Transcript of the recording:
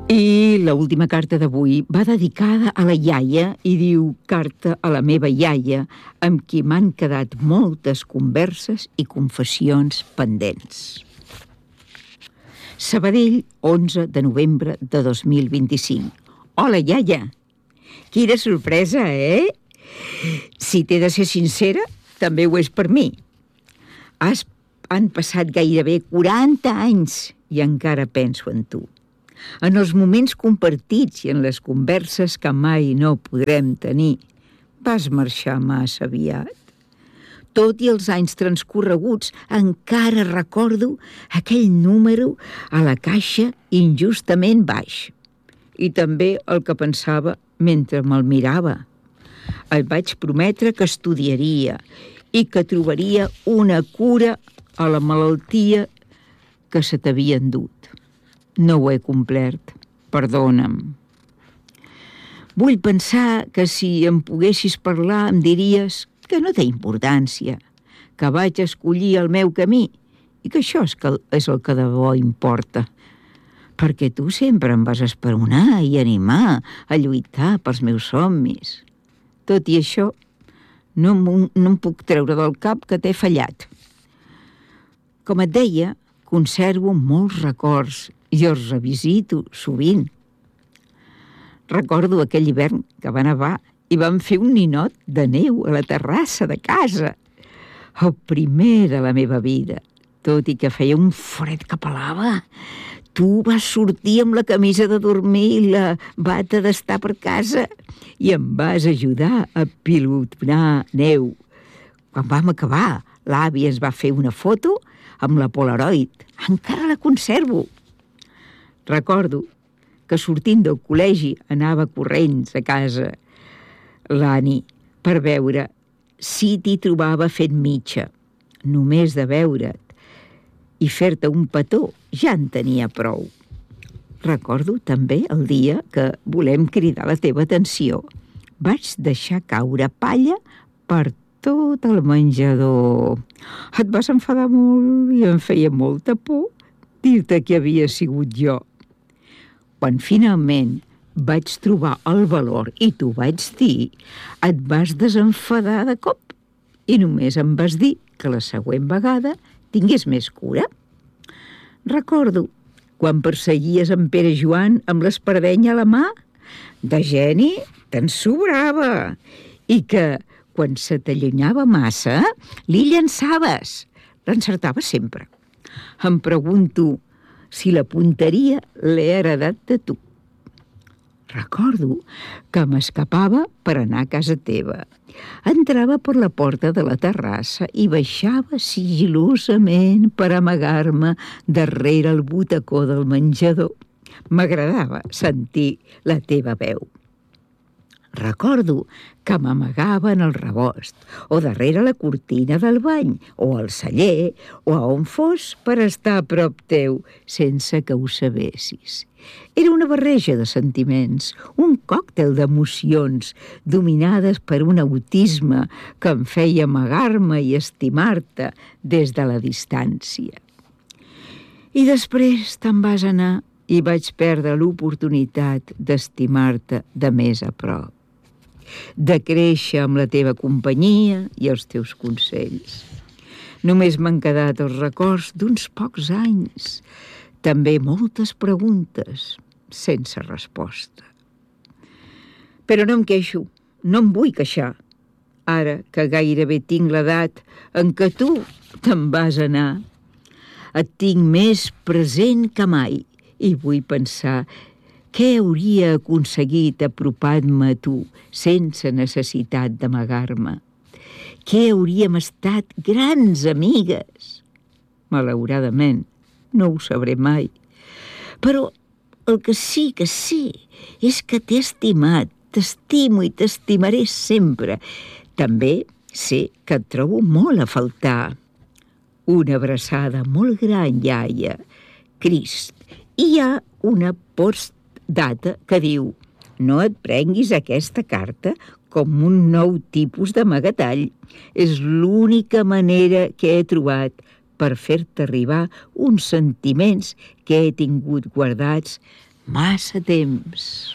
I l'última carta d'avui va dedicada a la iaia i diu: carta a la meva iaia, amb qui m'han quedat moltes converses i confessions pendents. Sabadell, 11 de novembre de 2025. Hola, iaia! Quina sorpresa, eh? Si t'he de ser sincera, també ho és per mi. Han passat gairebé 40 anys i encara penso en tu. En els moments compartits i en les converses que mai no podrem tenir, vas marxar massa aviat. Tot i els anys transcorreguts, encara recordo aquell número a la caixa injustament baix. I també el que pensava mentre me'l mirava. Et vaig prometre que estudiaria i que trobaria una cura a la malaltia que se t'havia endut. No ho he complert, perdona'm. Vull pensar que si em poguessis parlar em diries que no té importància, que vaig escollir el meu camí i que això és el que de bo importa. Perquè tu sempre em vas esperonar i animar a lluitar pels meus somnis. Tot i això, no em puc treure del cap que t'he fallat. Com et deia, conservo molts records i els revisito sovint. Recordo aquell hivern que va nevar i vam fer un ninot de neu a la terrassa de casa. El primer de la meva vida. Tot i que feia un fred que pelava, tu vas sortir amb la camisa de dormir i la bata d'estar per casa i em vas ajudar a pilotar neu. Quan vam acabar, l'avi ens va fer una foto amb la Polaroid. Encara la conservo. Recordo que sortint del col·legi anava corrents a casa l'Ani per veure si t'hi trobava fent mitja. Només de veure't i fer-te un petó ja en tenia prou. Recordo també el dia que volem cridar la teva atenció. Vaig deixar caure palla per tot el menjador. Et vas enfadar molt i em feia molta por dir-te que havia sigut jo. Quan finalment vaig trobar el valor i t'ho vaig dir, et vas desenfadar de cop i només em vas dir que la següent vegada tingués més cura. Recordo quan perseguies en Pere Joan amb l'espardenya a la mà, de geni te'n sobrava, i que quan se t'allunyava massa li llançaves. L'encertaves sempre. Em pregunto si la punteria l'he heredat de tu. Recordo que m'escapava per anar a casa teva. Entrava per la porta de la terrassa i baixava sigil·losament per amagar-me darrere el butacó del menjador. M'agradava sentir la teva veu. Recordo que m'amagava en el rebost, o darrere la cortina del bany, o al celler, o a on fos per estar a prop teu, sense que ho sabessis. Era una barreja de sentiments, un còctel d'emocions, dominades per un autisme que em feia amagar-me i estimar-te des de la distància. I després te'n vas anar i vaig perdre l'oportunitat d'estimar-te de més a prop, de créixer amb la teva companyia i els teus consells. Només m'han quedat els records d'uns pocs anys, també moltes preguntes sense resposta. Però no em queixo, no em vull queixar. Ara que gairebé tinc l'edat en què tu te'n vas anar, et tinc més present que mai i vull pensar què hauria aconseguit apropant-me a tu sense necessitat d'amagar-me. Què hauríem estat grans amigues? Malauradament, no ho sabré mai. Però el que sí és que t'he estimat, t'estimo i t'estimaré sempre. També sé que et trobo molt a faltar. Una abraçada molt gran, iaia. Crist. I hi ha una postdata que diu: no et prenguis aquesta carta com un nou tipus d'amagatall. És l'única manera que he trobat per fer-te arribar uns sentiments que he tingut guardats massa temps.